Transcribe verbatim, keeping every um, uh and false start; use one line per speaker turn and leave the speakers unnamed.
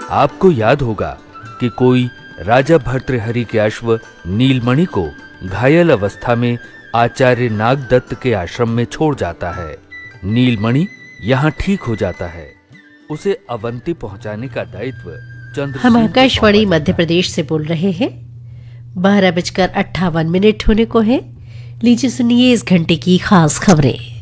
आपको याद होगा कि कोई राजा भर्तृहरि के अश्व नीलमणि को घायल अवस्था में आचार्य नागदत्त के आश्रम में छोड़ जाता है। नीलमणि यहाँ ठीक हो जाता है। उसे अवंती पहुंचाने का दायित्व चंद्र।
हम आकाशवाणी मध्य प्रदेश से बोल रहे हैं। बारह बजकर अट्ठावन मिनट होने को है। लीजिए सुनिए इस घंटे की खास खबरें।